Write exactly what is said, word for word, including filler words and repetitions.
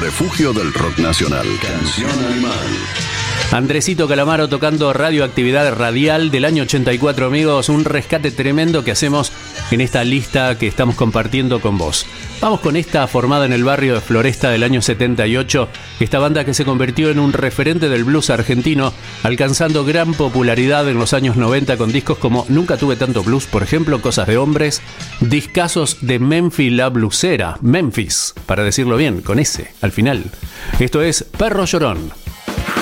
refugio del rock nacional. Canción Animal. Andresito Calamaro tocando Radioactividad Radial del año ochenta y cuatro, amigos. Un rescate tremendo que hacemos en esta lista que estamos compartiendo con vos. Vamos con esta, formada en el barrio de Floresta del año setenta y ocho. Esta banda que se convirtió en un referente del blues argentino, alcanzando gran popularidad en los años noventa con discos como Nunca tuve tanto blues, por ejemplo, Cosas de hombres, discazos de Memphis la blusera, Memphis, para decirlo bien, con ese al final. Esto es Perro Llorón.